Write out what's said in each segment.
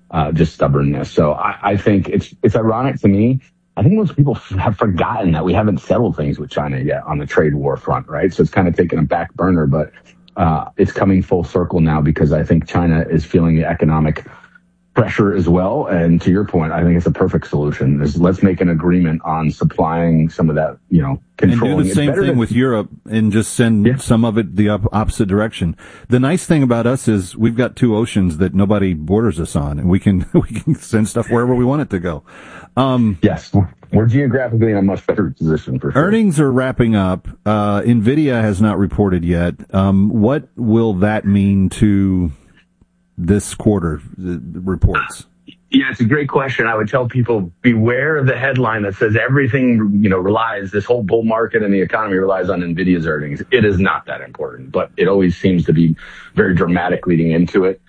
just stubbornness. So I think it's ironic to me. I think most people have forgotten that we haven't settled things with China yet on the trade war front, right? So it's kind of taken a back burner, but it's coming full circle now because I think China is feeling the economic pressure as well. And to your point, I think it's a perfect solution. Let's make an agreement on supplying some of that, controlling. And do the same thing with Europe and just send some of it the opposite direction. The nice thing about us is we've got two oceans that nobody borders us on, and we can send stuff wherever we want it to go. Yes, we're geographically in a much better position for sure. Earnings are wrapping up. NVIDIA has not reported yet. What will that mean to this quarter reports? Yeah, it's a great question. I would tell people, beware of the headline that says everything, relies, this whole bull market and the economy relies on NVIDIA's earnings. It is not that important, but it always seems to be very dramatic leading into it.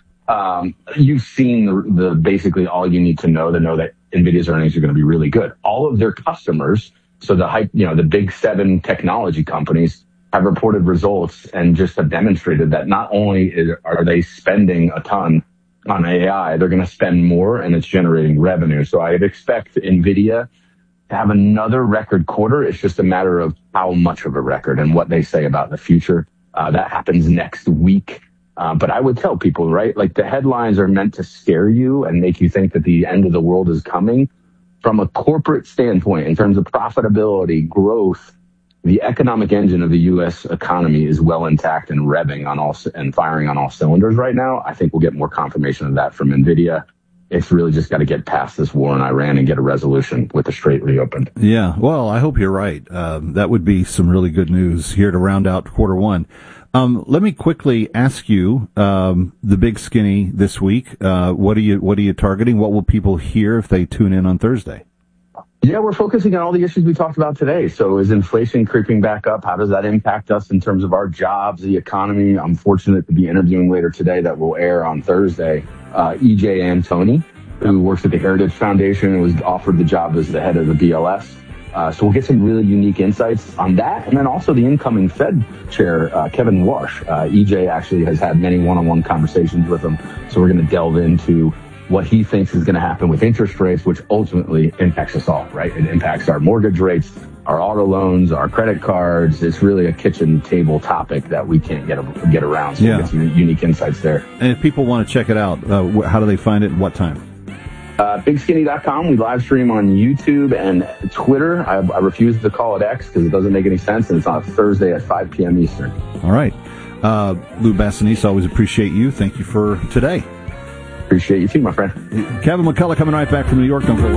You've seen the basically all you need to know that NVIDIA's earnings are going to be really good. All of their customers, so the big 7 technology companies, have reported results and just have demonstrated that not only are they spending a ton on AI, they're going to spend more and it's generating revenue. So I'd expect NVIDIA to have another record quarter. It's just a matter of how much of a record and what they say about the future. That happens next week. But I would tell people, right, like the headlines are meant to scare you and make you think that the end of the world is coming. From a corporate standpoint, in terms of profitability, growth, the economic engine of the U.S. economy is well intact and revving and firing on all cylinders right now. I think we'll get more confirmation of that from NVIDIA. It's really just got to get past this war in Iran and get a resolution with the Strait reopened. Yeah, well, I hope you're right. That would be some really good news here to round out quarter one. Let me quickly ask you, the big skinny this week. What are you targeting? What will people hear if they tune in on Thursday? Yeah, we're focusing on all the issues we talked about today. So is inflation creeping back up? How does that impact us in terms of our jobs, the economy? I'm fortunate to be interviewing later today that will air on Thursday. E.J. Antoni, who works at the Heritage Foundation and was offered the job as the head of the BLS. So we'll get some really unique insights on that. And then also the incoming Fed chair, Kevin Warsh. EJ actually has had many one-on-one conversations with him. So we're going to delve into what he thinks is going to happen with interest rates, which ultimately impacts us all, right? It impacts our mortgage rates, our auto loans, our credit cards. It's really a kitchen table topic that we can't get around. So we'll get some unique insights there. And if people want to check it out, how do they find it and what time? BigSkinny.com. We live stream on YouTube and Twitter. I refuse to call it X because it doesn't make any sense, and it's on Thursday at 5 p.m. Eastern. All right. Lou Bassanese, always appreciate you. Thank you for today. Appreciate you too, my friend. Kevin McCullough coming right back from New York. Don't go away.